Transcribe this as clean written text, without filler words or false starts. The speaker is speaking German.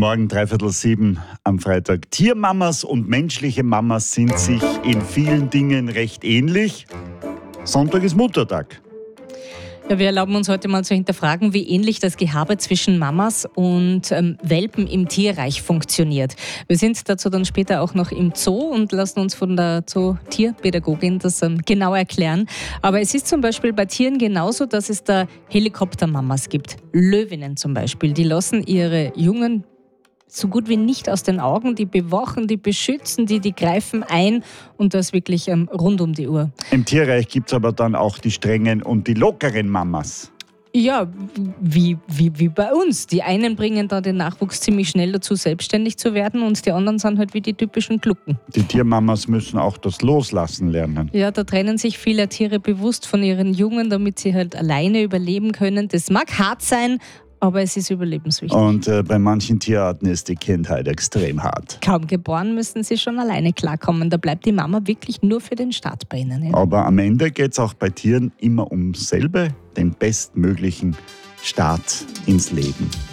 Morgen, 6:45 am Freitag. Tiermamas und menschliche Mamas sind sich in vielen Dingen recht ähnlich. Sonntag ist Muttertag. Ja, wir erlauben uns heute mal zu hinterfragen, wie ähnlich das Gehabe zwischen Mamas und Welpen im Tierreich funktioniert. Wir sind dazu dann später auch noch im Zoo und lassen uns von der Zoo-Tierpädagogin das genau erklären. Aber es ist zum Beispiel bei Tieren genauso, dass es da Helikoptermamas gibt. Löwinnen zum Beispiel, die lassen ihre Jungen so gut wie nicht aus den Augen, die bewachen, die beschützen, die greifen ein und das wirklich rund um die Uhr. Im Tierreich gibt es aber dann auch die strengen und die lockeren Mamas. Ja, wie bei uns. Die einen bringen da den Nachwuchs ziemlich schnell dazu, selbstständig zu werden und die anderen sind halt wie die typischen Glucken. Die Tiermamas müssen auch das Loslassen lernen. Ja, da trennen sich viele Tiere bewusst von ihren Jungen, damit sie halt alleine überleben können. Das mag hart sein, aber es ist überlebenswichtig. Und bei manchen Tierarten ist die Kindheit extrem hart. Kaum geboren müssen sie schon alleine klarkommen. Da bleibt die Mama wirklich nur für den Start bei ihnen. Ja? Aber am Ende geht es auch bei Tieren immer ums selbe, den bestmöglichen Start ins Leben.